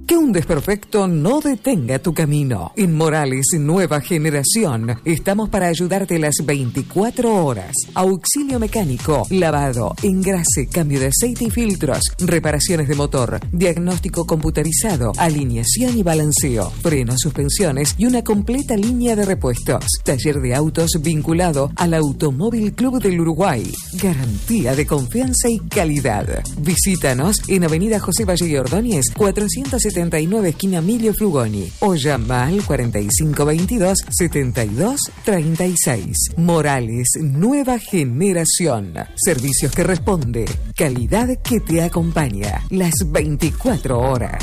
Que un desperfecto no detenga tu camino. En Morales Nueva Generación estamos para ayudarte las 24 horas. Auxilio mecánico, lavado, engrase, cambio de aceite y filtros, reparaciones de motor, diagnóstico computarizado, alineación y balanceo, frenos, suspensiones y una completa línea de repuestos. Taller de autos vinculado al Automóvil Club del Uruguay. Garantía de confianza y calidad. Visítanos en Avenida José Valle y Ordóñez, 479 esquina Emilio Frugoni, o llama al 4522-7236. Morales Nueva Generación. Servicios que responde. Calidad que te acompaña. Las 24 horas.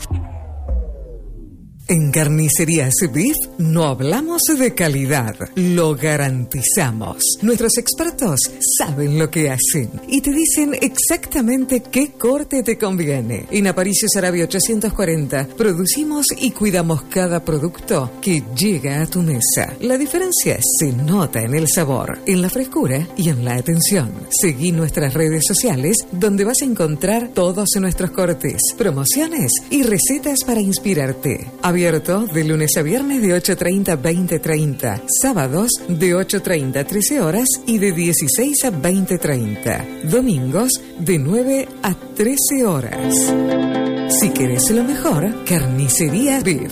En Carnicerías Beef no hablamos de calidad, lo garantizamos. Nuestros expertos saben lo que hacen y te dicen exactamente qué corte te conviene. En Aparicio Sarabia 840 producimos y cuidamos cada producto que llega a tu mesa. La diferencia se nota en el sabor, en la frescura y en la atención. Seguí nuestras redes sociales donde vas a encontrar todos nuestros cortes, promociones y recetas para inspirarte. Abierto de lunes a viernes de 8:30 a 20:30, sábados de 8:30 a 13 horas y de 16 a 20:30, domingos de 9 a 13 horas. Si querés lo mejor, Carnicería Beef.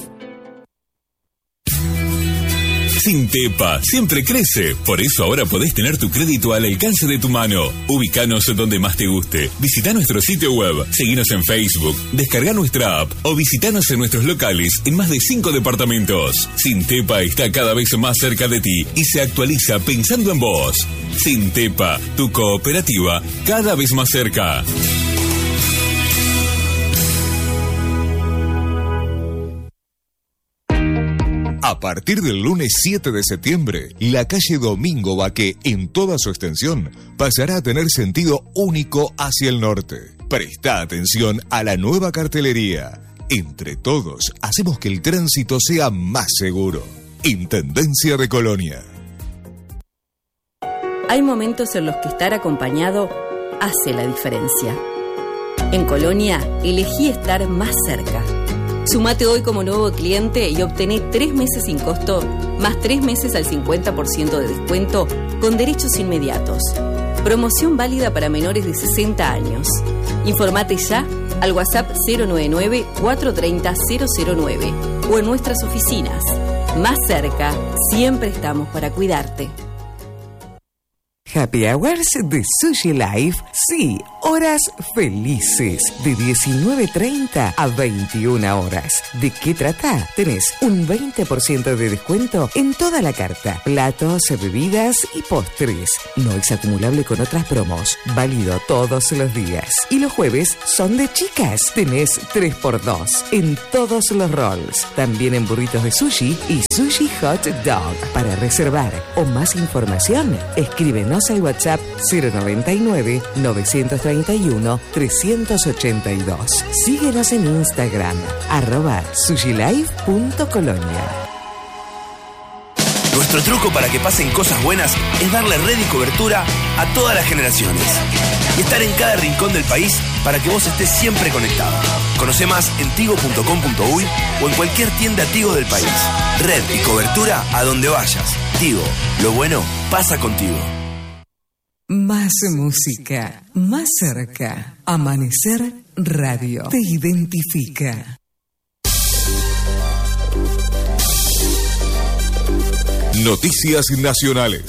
Sintepa siempre crece, por eso ahora podés tener tu crédito al alcance de tu mano. Ubícanos donde más te guste. Visita nuestro sitio web, seguinos en Facebook, descarga nuestra app o visitanos en nuestros locales en más de 5 departamentos. Sintepa está cada vez más cerca de ti y se actualiza pensando en vos. Sintepa, tu cooperativa cada vez más cerca. A partir del lunes 7 de septiembre, la calle Domingo Baqué, en toda su extensión, pasará a tener sentido único hacia el norte. Presta atención a la nueva cartelería. Entre todos, hacemos que el tránsito sea más seguro. Intendencia de Colonia. Hay momentos en los que estar acompañado hace la diferencia. En Colonia, elegí estar más cerca. Sumate hoy como nuevo cliente y obtené 3 meses sin costo, más 3 meses al 50% de descuento con derechos inmediatos. Promoción válida para menores de 60 años. Informate ya al WhatsApp 099-430-009 o en nuestras oficinas. Más cerca, siempre estamos para cuidarte. Happy Hours de Sushi Life, sí, horas felices, de 19:30 a 21 horas. ¿De qué trata? Tenés un 20% de descuento en toda la carta, platos, bebidas y postres. No es acumulable con otras promos, válido todos los días. Y los jueves son de chicas, tenés 3x2 en todos los rolls. También en burritos de sushi y sushi hot dog. Para reservar o más información, escríbenos al WhatsApp 099-931-382. Síguenos en Instagram, @sushilife.colonia. Nuestro truco para que pasen cosas buenas es darle red y cobertura a todas las generaciones y estar en cada rincón del país para que vos estés siempre conectado. Conoce más en tigo.com.uy o en cualquier tienda Tigo del país. Red y cobertura a donde vayas. Tigo, lo bueno pasa contigo. Más música, más cerca. Amanecer Radio te identifica. Noticias nacionales.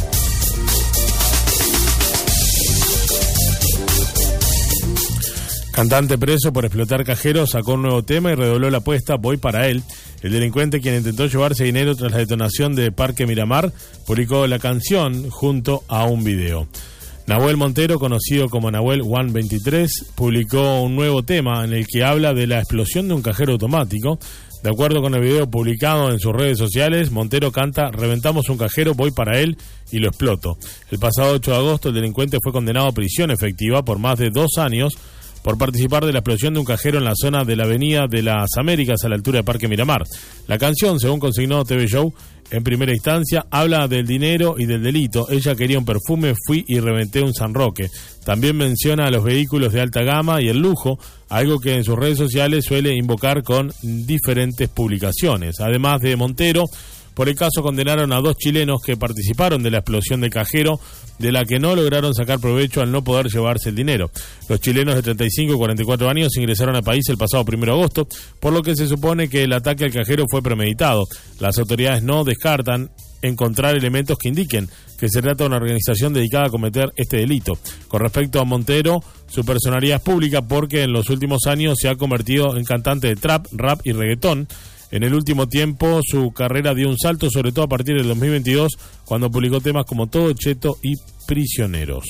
Cantante preso por explotar cajeros sacó un nuevo tema y redobló la apuesta Voy para él. El delincuente, quien intentó llevarse dinero tras la detonación de Parque Miramar, publicó la canción junto a un video. Nahuel Montero, conocido como Nahuel 123, publicó un nuevo tema en el que habla de la explosión de un cajero automático. De acuerdo con el video publicado en sus redes sociales, Montero canta "Reventamos un cajero, voy para él y lo exploto". El pasado 8 de agosto el delincuente fue condenado a prisión efectiva por más de 2 años por participar de la explosión de un cajero en la zona de la Avenida de las Américas a la altura de Parque Miramar. La canción, según consignó TV Show, en primera instancia, habla del dinero y del delito. Ella quería un perfume, fui y reventé un San Roque. También menciona a los vehículos de alta gama y el lujo, algo que en sus redes sociales suele invocar con diferentes publicaciones. Además de Montero, por el caso condenaron a 2 chilenos que participaron de la explosión de cajero, de la que no lograron sacar provecho al no poder llevarse el dinero. Los chilenos de 35 y 44 años ingresaron al país el pasado 1 de agosto, por lo que se supone que el ataque al cajero fue premeditado. Las autoridades no descartan encontrar elementos que indiquen que se trata de una organización dedicada a cometer este delito. Con respecto a Montero, su personalidad es pública porque en los últimos años se ha convertido en cantante de trap, rap y reggaetón. En el último tiempo su carrera dio un salto, sobre todo a partir del 2022, cuando publicó temas como Todo Cheto y Prisioneros.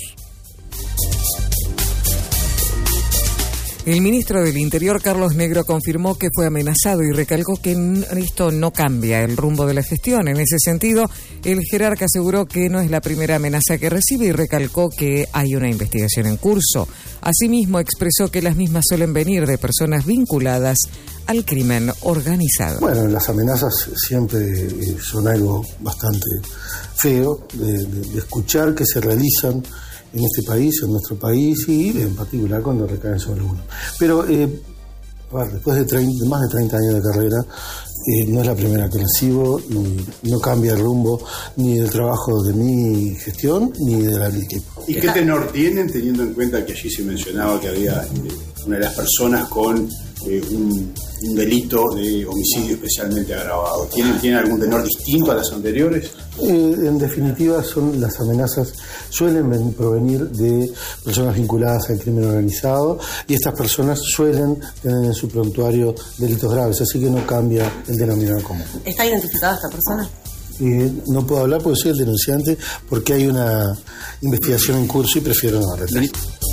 El ministro del Interior, Carlos Negro, confirmó que fue amenazado y recalcó que esto no cambia el rumbo de la gestión. En ese sentido, el jerarca aseguró que no es la primera amenaza que recibe y recalcó que hay una investigación en curso. Asimismo, expresó que las mismas suelen venir de personas vinculadas al crimen organizado. Bueno, las amenazas siempre son algo bastante feo de escuchar, que se realizan en este país, en nuestro país, y en particular cuando recaen sobre uno. Pero, después de más de 30 años de carrera, no es la primera que recibo y no cambia el rumbo ni del trabajo de mi gestión ni de la del equipo. ¿Y qué tenor tienen, teniendo en cuenta que allí se mencionaba que había una de las personas con un delito de homicidio especialmente agravado? ¿Tiene algún tenor distinto a las anteriores? En definitiva, las amenazas suelen provenir de personas vinculadas al crimen organizado y estas personas suelen tener en su prontuario delitos graves, así que no cambia el denominador común. ¿Está identificada esta persona? No puedo hablar porque soy el denunciante, porque hay una investigación en curso y prefiero no referir.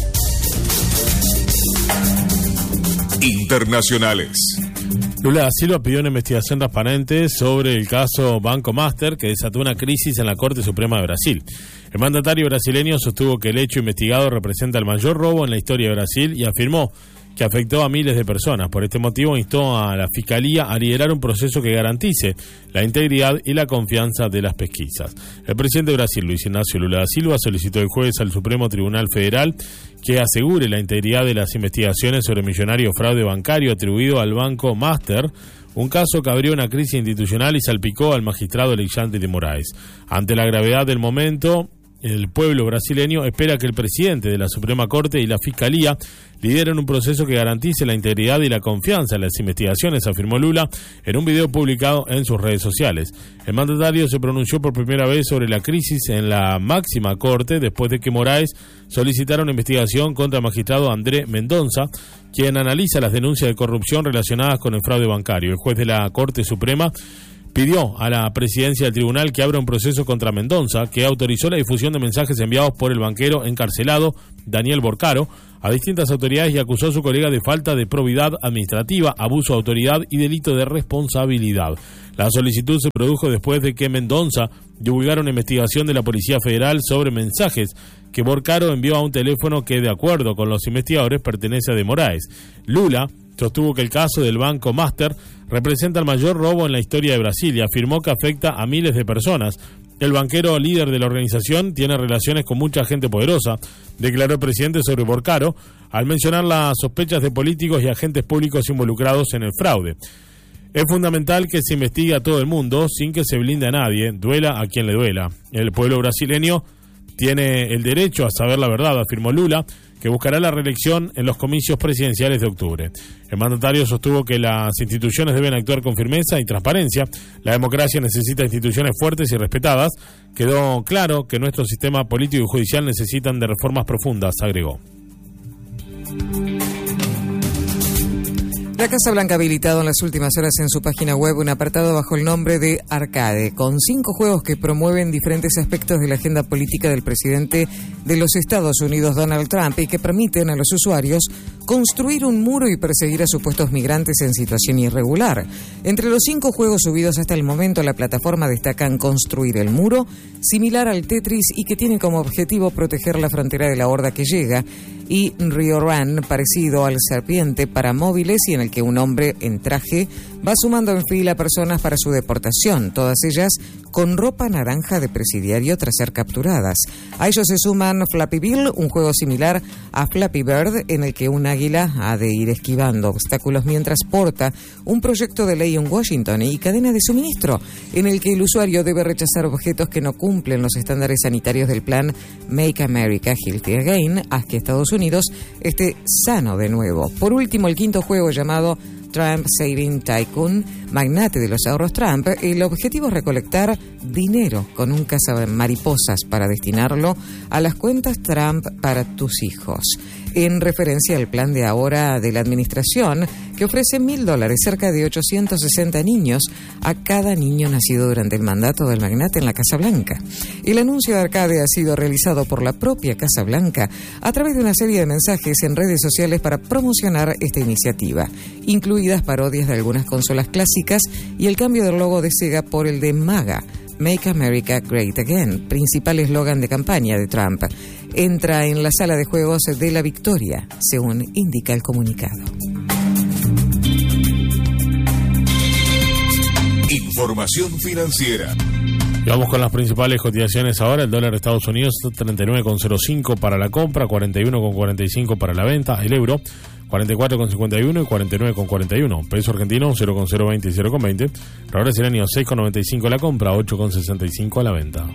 Internacionales. Lula da Silva pidió una investigación transparente sobre el caso Banco Master, que desató una crisis en la Corte Suprema de Brasil. El mandatario brasileño sostuvo que el hecho investigado representa el mayor robo en la historia de Brasil y afirmó que afectó a miles de personas. Por este motivo instó a la Fiscalía a liderar un proceso que garantice la integridad y la confianza de las pesquisas. El presidente de Brasil, Luis Ignacio Lula da Silva, solicitó el jueves al Supremo Tribunal Federal que asegure la integridad de las investigaciones sobre el millonario fraude bancario atribuido al Banco Master, un caso que abrió una crisis institucional y salpicó al magistrado Alexandre de Moraes. Ante la gravedad del momento, el pueblo brasileño espera que el presidente de la Suprema Corte y la Fiscalía lideren un proceso que garantice la integridad y la confianza en las investigaciones, afirmó Lula en un video publicado en sus redes sociales. El mandatario se pronunció por primera vez sobre la crisis en la máxima corte después de que Moraes solicitara una investigación contra el magistrado André Mendonça, quien analiza las denuncias de corrupción relacionadas con el fraude bancario. El juez de la Corte Suprema pidió a la presidencia del tribunal que abra un proceso contra Mendonça, que autorizó la difusión de mensajes enviados por el banquero encarcelado Daniel Borcaro a distintas autoridades y acusó a su colega de falta de probidad administrativa, abuso de autoridad y delito de responsabilidad. La solicitud se produjo después de que Mendonça divulgara una investigación de la Policía Federal sobre mensajes que Borcaro envió a un teléfono que, de acuerdo con los investigadores, pertenece a de Moraes. Lula sostuvo que el caso del Banco Master representa el mayor robo en la historia de Brasil y afirmó que afecta a miles de personas. El banquero líder de la organización tiene relaciones con mucha gente poderosa, declaró el presidente sobre Borcaro, al mencionar las sospechas de políticos y agentes públicos involucrados en el fraude. Es fundamental que se investigue a todo el mundo sin que se blinde a nadie, duela a quien le duela. El pueblo brasileño tiene el derecho a saber la verdad, afirmó Lula, que buscará la reelección en los comicios presidenciales de octubre. El mandatario sostuvo que las instituciones deben actuar con firmeza y transparencia. La democracia necesita instituciones fuertes y respetadas. Quedó claro que nuestro sistema político y judicial necesitan de reformas profundas, agregó. La Casa Blanca ha habilitado en las últimas horas en su página web un apartado bajo el nombre de Arcade, con 5 juegos que promueven diferentes aspectos de la agenda política del presidente de los Estados Unidos, Donald Trump, y que permiten a los usuarios construir un muro y perseguir a supuestos migrantes en situación irregular. Entre los 5 juegos subidos hasta el momento a la plataforma destacan Construir el Muro, similar al Tetris y que tiene como objetivo proteger la frontera de la horda que llega, y Rio Run, parecido al Serpiente, para móviles y en el que un hombre en traje va sumando en fila personas para su deportación, todas ellas con ropa naranja de presidiario tras ser capturadas. A ellos se suman Flappy Bill, un juego similar a Flappy Bird, en el que un águila ha de ir esquivando obstáculos mientras porta un proyecto de ley en Washington, y cadena de suministro, en el que el usuario debe rechazar objetos que no cumplen los estándares sanitarios del plan Make America Healthy Again, haz que Estados Unidos esté sano de nuevo. Por último, el quinto juego, llamado Trump Saving Tycoon, magnate de los ahorros Trump, el objetivo es recolectar dinero con un cazamariposas para destinarlo a las cuentas Trump para tus hijos, en referencia al plan de ahora de la administración que ofrece $1.000, cerca de 860 niños, a cada niño nacido durante el mandato del magnate en la Casa Blanca. El anuncio de Arcade ha sido realizado por la propia Casa Blanca a través de una serie de mensajes en redes sociales para promocionar esta iniciativa, incluidas parodias de algunas consolas clásicas y el cambio del logo de Sega por el de MAGA, Make America Great Again, principal eslogan de campaña de Trump. Entra en la sala de juegos de la Victoria, según indica el comunicado. Información financiera. Y vamos con las principales cotizaciones ahora. El dólar de Estados Unidos 39,05 para la compra, 41,45 para la venta. El euro 44,51 y 49,41. Peso argentino 0,020 y 0,20. Ahora serán 6,95 la compra, 8,65 a la venta.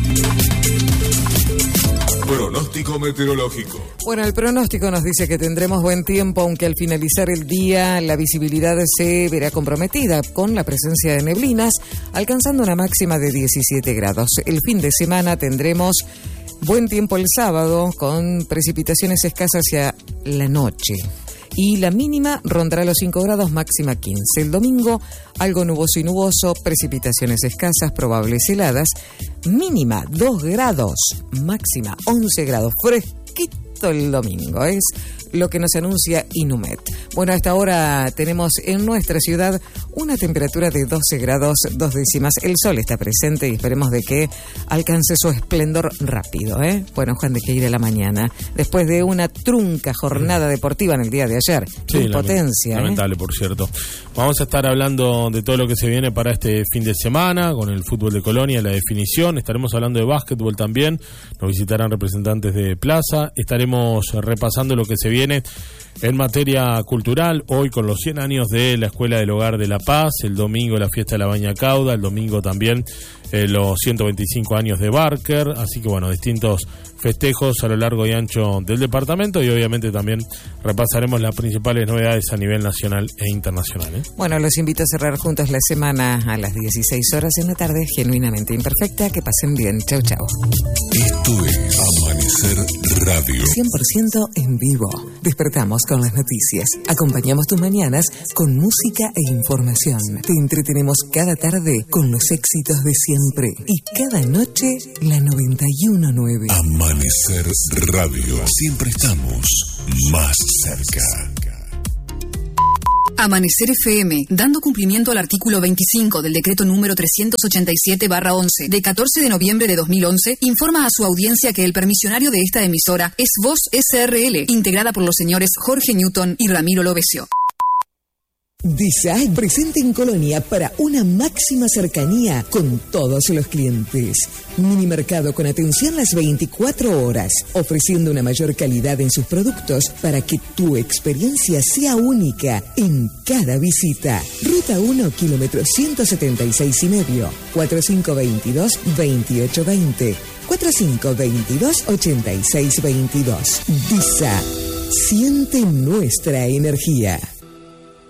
Pronóstico meteorológico. Bueno, el pronóstico nos dice que tendremos buen tiempo, aunque al finalizar el día la visibilidad se verá comprometida con la presencia de neblinas, alcanzando una máxima de 17 grados. El fin de semana tendremos buen tiempo el sábado, con precipitaciones escasas hacia la noche. Y la mínima rondará los 5 grados, máxima 15. El domingo, algo nuboso y nuboso, precipitaciones escasas, probables heladas, mínima 2 grados, máxima 11 grados, fresquito el domingo, es lo que nos anuncia Inumet. Bueno, a esta hora tenemos en nuestra ciudad una temperatura de 12 grados 2 décimas. El sol está presente y esperemos de que alcance su esplendor rápido, ¿eh? Bueno, Juan, de que ir a la mañana, después de una trunca jornada deportiva en el día de ayer. Sí, potencia. Lamentable, por cierto. Vamos a estar hablando de todo lo que se viene para este fin de semana, con el fútbol de Colonia, la definición. Estaremos hablando de básquetbol también. Nos visitarán representantes de Plaza. Estaremos repasando lo que se viene en materia cultural, hoy con los 100 años de la Escuela del Hogar de La Paz, el domingo la fiesta de la Baña Cauda, el domingo también los 125 años de Barker, así que bueno, distintos festejos a lo largo y ancho del departamento, y obviamente también repasaremos las principales novedades a nivel nacional e internacional, ¿eh? Bueno, los invito a cerrar juntos la semana a las 16 horas en la tarde, genuinamente imperfecta. Que pasen bien. Chau, chau. Esto es Amanecer Radio. 100% en vivo. Despertamos con las noticias. Acompañamos tus mañanas con música e información. Te entretenemos cada tarde con los éxitos de siempre. Y cada noche, la 91.9. Amanecer Radio. Siempre estamos más cerca. Amanecer FM, dando cumplimiento al artículo 25 del decreto número 387/11 de 14 de noviembre de 2011, informa a su audiencia que el permisionario de esta emisora es Voz SRL, integrada por los señores Jorge Newton y Ramiro Lovesio. DISAC presente en Colonia para una máxima cercanía con todos los clientes. Minimercado con atención las 24 horas, ofreciendo una mayor calidad en sus productos para que tu experiencia sea única en cada visita. Ruta 1, kilómetro 176,5, 4522-2820, 4522-8622. DISAC, siente nuestra energía.